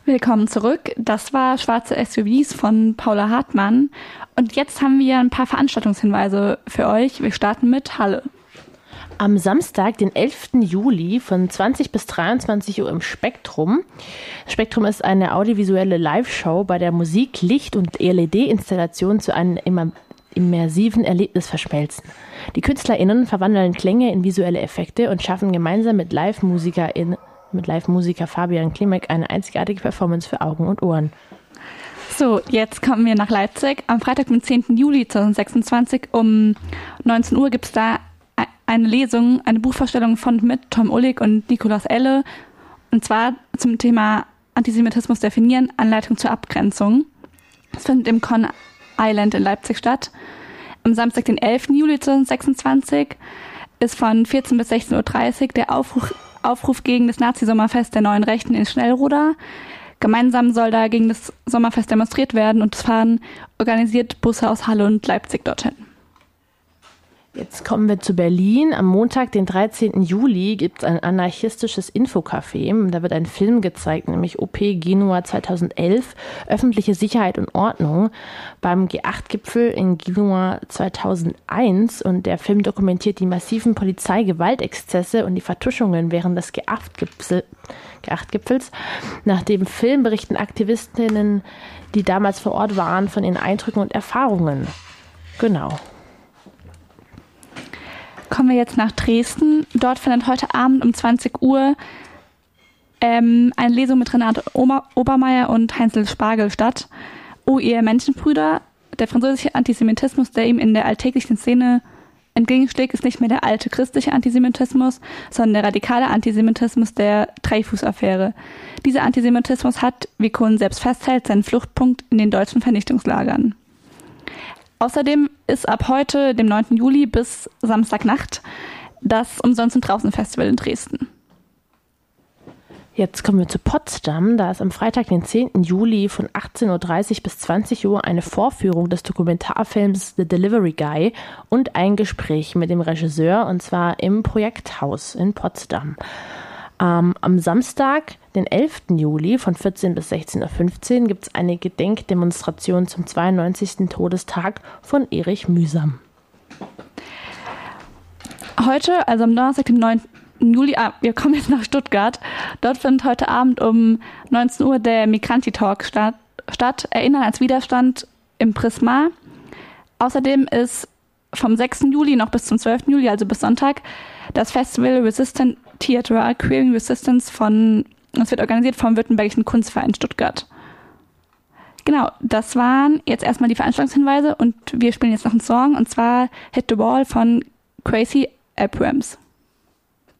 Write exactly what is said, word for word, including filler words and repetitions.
Willkommen zurück. Das war Schwarze S U Vs von Paula Hartmann. Und jetzt haben wir ein paar Veranstaltungshinweise für euch. Wir starten mit Halle. Am Samstag, den elften Juli von zwanzig bis dreiundzwanzig Uhr im Spektrum. Spektrum ist eine audiovisuelle Live-Show, bei der Musik, Licht und L E D-Installationen zu einem immer immersiven Erlebnis verschmelzen. Die KünstlerInnen verwandeln Klänge in visuelle Effekte und schaffen gemeinsam mit Live-MusikerInnen mit Live-Musiker Fabian Klimek eine einzigartige Performance für Augen und Ohren. So, jetzt kommen wir nach Leipzig. Am Freitag, den zehnten Juli zweitausendsechsundzwanzig um neunzehn Uhr gibt es da eine Lesung, eine Buchvorstellung von mit Tom Ullig und Nikolaus Elle. Und zwar zum Thema Antisemitismus definieren, Anleitung zur Abgrenzung. Das findet im Con Island in Leipzig statt. Am Samstag, den elften Juli zweitausendsechsundzwanzig ist von vierzehn bis sechzehn Uhr dreißig der Aufruf Aufruf gegen das Nazi-Sommerfest der Neuen Rechten in Schnellruder. Gemeinsam soll da gegen das Sommerfest demonstriert werden und es fahren organisiert Busse aus Halle und Leipzig dorthin. Jetzt kommen wir zu Berlin. Am Montag, den dreizehnten Juli, gibt es ein anarchistisches Infocafé. Da wird ein Film gezeigt, nämlich O P Genua zweitausendelf, öffentliche Sicherheit und Ordnung, beim G acht Gipfel in Genua zweitausendeins. Und der Film dokumentiert die massiven Polizeigewaltexzesse und die Vertuschungen während des G acht Gipfels. Nach dem Film berichten Aktivistinnen, die damals vor Ort waren, von ihren Eindrücken und Erfahrungen. Genau. Kommen wir jetzt nach Dresden. Dort findet heute Abend um zwanzig Uhr ähm, eine Lesung mit Renate Obermeier und Heinzel Spargel statt. O ihr Menschenbrüder, der französische Antisemitismus, der ihm in der alltäglichen Szene entgegenschlägt, ist nicht mehr der alte christliche Antisemitismus, sondern der radikale Antisemitismus der Dreyfus-Affäre. Dieser Antisemitismus hat, wie Kohn selbst festhält, seinen Fluchtpunkt in den deutschen Vernichtungslagern. Außerdem ist ab heute, dem neunten Juli, bis Samstagnacht das Umsonst und Draußen Festival in Dresden. Jetzt kommen wir zu Potsdam. Da ist am Freitag, den zehnten Juli von achtzehn Uhr dreißig bis zwanzig Uhr eine Vorführung des Dokumentarfilms The Delivery Guy und ein Gespräch mit dem Regisseur, und zwar im Projekthaus in Potsdam. Ähm, am Samstag, den elften Juli von vierzehn bis sechzehn Uhr fünfzehn gibt es eine Gedenkdemonstration zum zweiundneunzigsten Todestag von Erich Mühsam. Heute, also am Donnerstag, den neunten Juli, ah, wir kommen jetzt nach Stuttgart. Dort findet heute Abend um neunzehn Uhr der Migranti-Talk statt, statt. Erinnern als Widerstand im Prisma. Außerdem ist vom sechsten Juli noch bis zum zwölften Juli, also bis Sonntag, das Festival Resistant Theatre Queering Resistance von, das wird organisiert vom Württembergischen Kunstverein Stuttgart. Genau, das waren jetzt erstmal die Veranstaltungshinweise und wir spielen jetzt noch einen Song, und zwar Hit the Wall von Crazy Abrams.